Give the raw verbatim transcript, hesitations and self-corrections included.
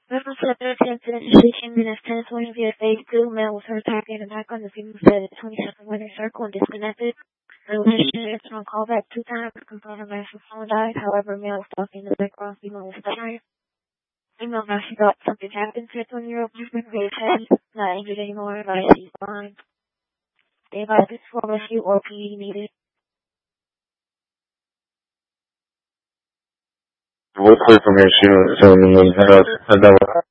Reference to the third incident, station minutes ten twenty via phase two. Male was heard attacking an attack on the female bed at twenty-second Winter Circle and disconnected. Location is on callback two times. Confirmed a massive phone died. However, male was talking in the background. Female was stuttering. Female now she thought something happened to a twenty-year-old person who his head. Not injured anymore, but she's fine. They advised this for rescue or P D needed. What's clear from here? She was telling me,